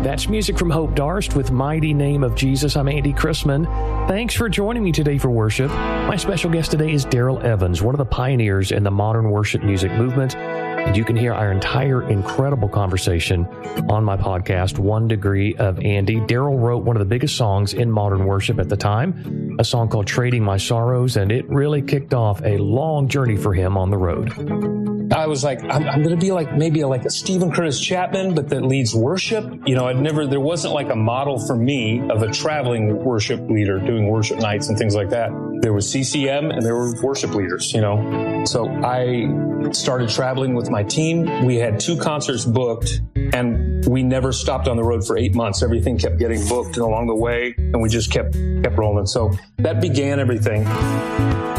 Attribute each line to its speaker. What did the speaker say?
Speaker 1: That's music from Hope Darst with Mighty Name of Jesus. I'm Andy Chrisman. Thanks for joining me today for worship. My special guest today is Daryl Evans, one of the pioneers in the modern worship music movement. And you can hear our entire incredible conversation on my podcast, One Degree of Andy. Daryl wrote one of the biggest songs in modern worship at the time, a song called Trading My Sorrows, and it really kicked off a long journey for him on the road.
Speaker 2: I was like, I'm going to be like maybe like a Stephen Curtis Chapman, but that leads worship. You know, there wasn't like a model for me of a traveling worship leader doing worship nights and things like that. There was CCM and there were worship leaders, you know. So I started traveling with my team. We had 2 concerts booked and we never stopped on the road for 8 months. Everything kept getting booked and along the way and we just kept rolling. So that began everything.